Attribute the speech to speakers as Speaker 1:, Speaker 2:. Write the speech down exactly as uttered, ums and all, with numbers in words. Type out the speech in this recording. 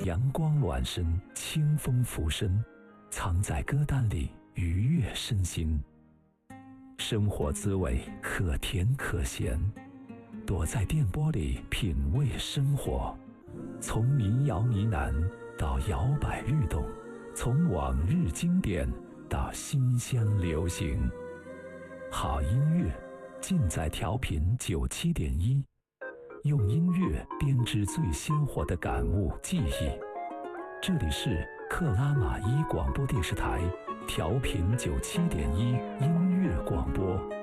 Speaker 1: 阳光暖身，清风拂身，藏在歌单里，愉悦身心。生活滋味可甜可咸，躲在电波里品味生活。从民谣呢喃到摇摆律动，从往日经典到新乡流行。好音乐尽在调频九七点一，用音乐编织最鲜活的感悟记忆。这里是克拉玛依广播电视台调频九七点一音乐广播。